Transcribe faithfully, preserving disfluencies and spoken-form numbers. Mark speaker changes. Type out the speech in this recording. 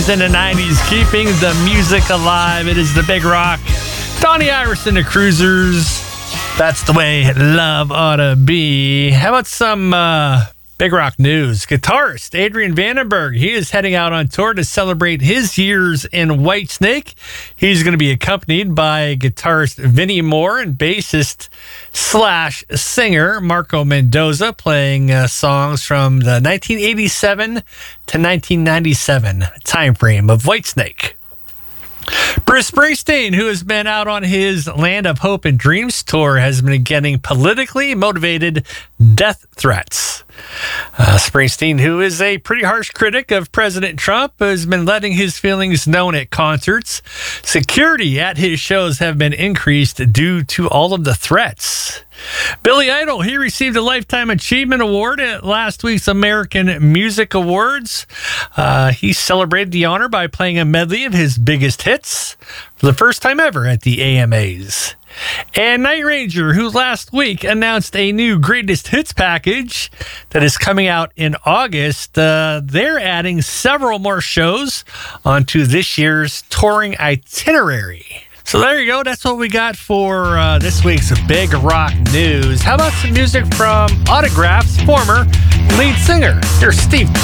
Speaker 1: eighties and the nineties, keeping the music alive. It is the Big Rock. Donnie Iverson, the Cruisers. That's the way love ought to be. How about some uh, Big Rock news? Guitarist Adrian Vandenberg, he is heading out on tour to celebrate his years in Whitesnake. He's going to be accompanied by guitarist Vinnie Moore and bassist slash singer Marco Mendoza, playing uh, songs from the nineteen eighty-seven to nineteen ninety-seven time frame of Whitesnake. Bruce Springsteen, who has been out on his Land of Hope and Dreams tour, has been getting politically motivated death threats. Uh, Springsteen, who is a pretty harsh critic of President Trump, has been letting his feelings known at concerts. Security at his shows have been increased due to all of the threats. Billy Idol, he received a Lifetime Achievement Award at last week's American Music Awards. Uh, he celebrated the honor by playing a medley of his biggest hits for the first time ever at the A M As. And Night Ranger, who last week announced a new Greatest Hits package that is coming out in August. Uh, they're adding several more shows onto this year's touring itinerary. So there you go. That's what we got for uh, this week's Big Rock News. How about some music from Autograph's former lead singer? Here's Steve Clark.